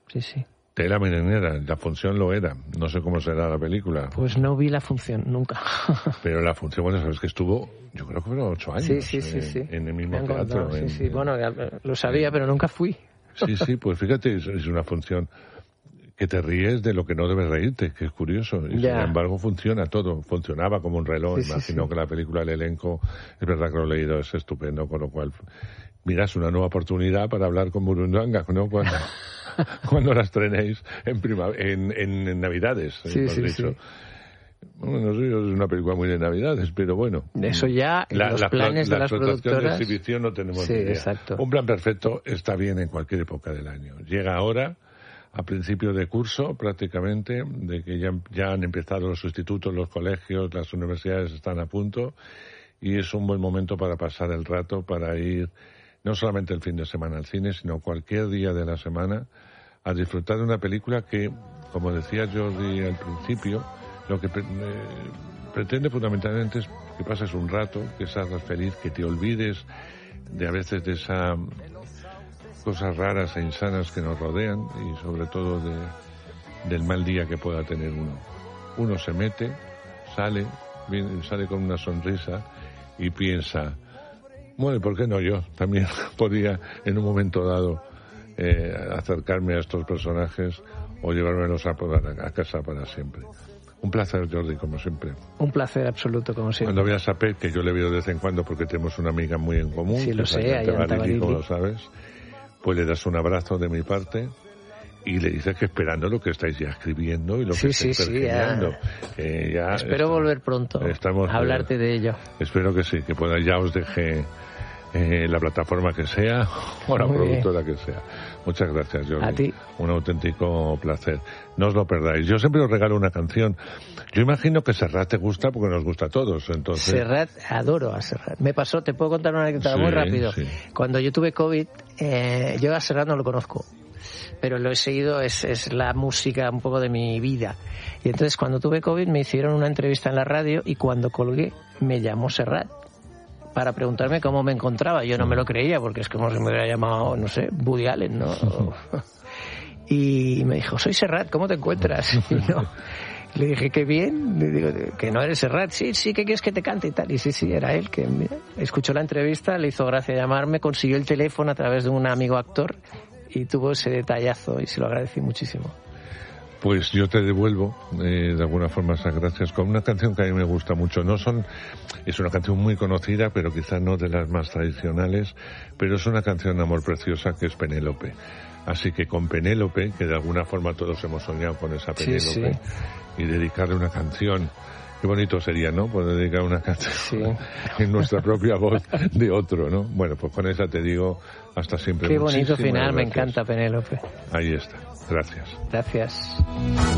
sí, sí. Tela marinera, la función lo era. No sé cómo será la película. Pues no vi la función, nunca. Pero la función, bueno, sabes que estuvo, yo creo que fueron 8 años. Sí. En el mismo teatro. Sí. Bueno, lo sabía, pero nunca fui. Sí, pues fíjate, es una función que te ríes de lo que no debes reírte, que es curioso. Y sin embargo funciona todo. Funcionaba como un reloj. Imagino que la película, el elenco, es verdad que lo he leído, es estupendo, con lo cual miras una nueva oportunidad para hablar con Burundanga, ¿no? Cuando la estrenéis en Navidades. Sí. Bueno, no sé, es una película muy de Navidades, pero bueno. Eso ya, los planes de las productoras. La exhibición no tenemos ni idea. Exacto. Un plan perfecto está bien en cualquier época del año. Llega ahora, a principio de curso prácticamente, de que ya han empezado los institutos, los colegios, las universidades están a punto, y es un buen momento para pasar el rato, para ir no solamente el fin de semana al cine, sino cualquier día de la semana a disfrutar de una película que, como decía Jordi al principio, lo que pretende fundamentalmente es que pases un rato, que seas feliz, que te olvides de a veces de esas cosas raras e insanas que nos rodean y sobre todo del mal día que pueda tener uno. Uno se mete, sale con una sonrisa y piensa, bueno, ¿por qué no yo? También podría en un momento dado acercarme a estos personajes o llevármelos a casa para siempre. Un placer, Jordi, como siempre. Un placer absoluto, como siempre. Cuando veas a Pep, que yo le veo de vez en cuando porque tenemos una amiga muy en común. Sí, lo sé, allá en Tabarili, como lo sabes, pues le das un abrazo de mi parte y le dices que esperando lo que estáis ya escribiendo y lo que estáis pergeñando. Ya espero volver pronto a hablarte de ello. Espero que sí, que ya os deje la plataforma que sea o la productora que sea. Muchas gracias, Jordi. A ti. Un auténtico placer. No os lo perdáis. Yo siempre os regalo una canción. Yo imagino que Serrat te gusta porque nos gusta a todos. Entonces... Serrat, adoro a Serrat. Me pasó, te puedo contar una anécdota muy rápido. Sí. Cuando yo tuve COVID, yo a Serrat no lo conozco, pero lo he seguido, es la música un poco de mi vida. Y entonces cuando tuve COVID me hicieron una entrevista en la radio y cuando colgué me llamó Serrat para preguntarme cómo me encontraba. Yo no me lo creía porque es como si me hubiera llamado, no sé, Woody Allen, ¿no? Y me dijo, soy Serrat, ¿cómo te encuentras? Y no. Le dije, qué bien. Le digo, que no eres Serrat. Sí, ¿qué quieres que te cante y tal? Y sí, era él que escuchó la entrevista, le hizo gracia llamarme, consiguió el teléfono a través de un amigo actor y tuvo ese detallazo y se lo agradecí muchísimo. Pues yo te devuelvo de alguna forma esas gracias con una canción que a mí me gusta mucho. Es una canción muy conocida, pero quizás no de las más tradicionales, pero es una canción de amor preciosa que es Penélope. Así que con Penélope, que de alguna forma todos hemos soñado con esa Penélope, y dedicarle una canción. Qué bonito sería, ¿no? Poder dedicar una canción en nuestra propia voz de otro, ¿no? Bueno, pues con esa te digo hasta siempre. Qué bonito final, me encanta Penélope. Ahí está. Gracias. Gracias.